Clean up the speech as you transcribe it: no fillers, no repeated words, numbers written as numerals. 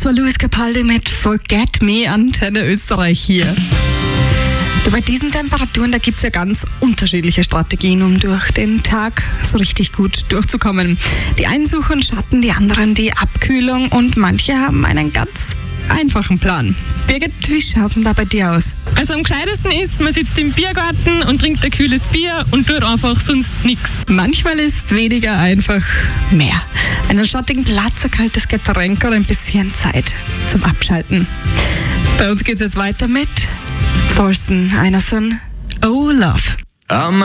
Das war Luis Capaldi mit Forget Me, Antenne Österreich hier. Bei diesen Temperaturen, da gibt es ja ganz unterschiedliche Strategien, um durch den Tag so richtig gut durchzukommen. Die einen suchen Schatten, die anderen die Abkühlung und manche haben einen ganz einfachen Plan. Birgit, wie schaut es denn da bei dir aus? Also am gescheitesten ist, man sitzt im Biergarten und trinkt ein kühles Bier und tut einfach sonst nichts. Manchmal ist weniger einfach mehr. Einen schattigen Platz, ein kaltes Getränk oder ein bisschen Zeit zum Abschalten. Bei uns geht es jetzt weiter mit Thorsten Einerson, Oh Love.